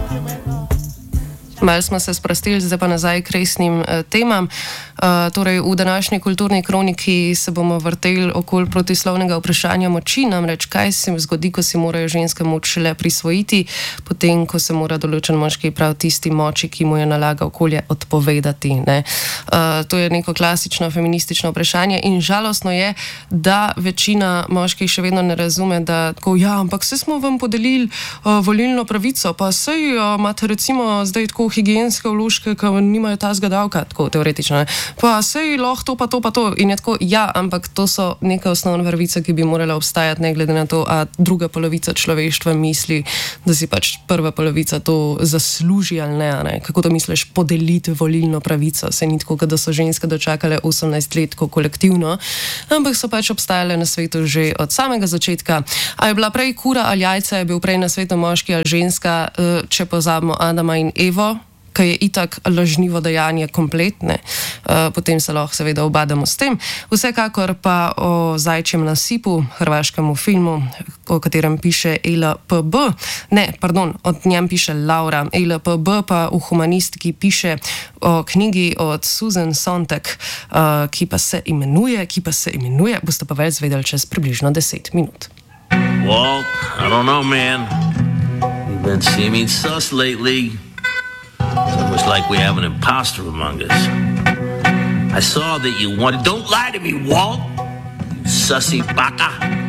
Malo smo se sprostili, zdaj pa nazaj k resnim temam. Torej, v današnji kulturni kroniki se bomo vrteli okoli protislovnega vprašanja moči, namreč kaj se zgodi, ko si morajo ženske moč šele prisvojiti, potem, ko se mora določen moški prav tisti moči, ki mu je nalaga okolje, odpovedati. Ne? To je neko klasično feministično vprašanje in žalostno je, da večina moških še vedno ne razume, da tako, ja, ampak se smo vam podelili volilno pravico, pa sej imate recimo zdaj tako higienske vložke, ki nimajo tazga davka, tako teoretično, ne? Pa sej lahko to pa to in je tako, ja, ampak to so neke osnovne pravice, ki bi morala obstajati, ne glede na to, a druga polovica človeštva misli, da si pač prva polovica to zasluži ali ne, ne? Kako to misliš, podeliti volilno pravico, se ni tako, da so ženske dočakale 18 let kolektivno, ampak so pač obstajale na svetu že od samega začetka. A je bila prej kura ali jajca, je bil prej na svetu moški ali ženska, če pozabimo Adama in Evo, ki je itak lažnivo dejanje kompletne, potem se lahko seveda obadamo s tem. Vsekakor pa o Zajčjem nasipu, hrvaškemu filmu, o katerem piše LPB, o njem piše Laura, LPB pa v humanistiki piše o knjigi od Susan Sontag, ki pa se imenuje, boste pa več zvedeli čez približno 10 minut. Walt, I don't know, man. You've been seeming sus lately. It's almost like we have an imposter among us. I saw that you wanted... Don't lie to me, Walt! You sussy baka!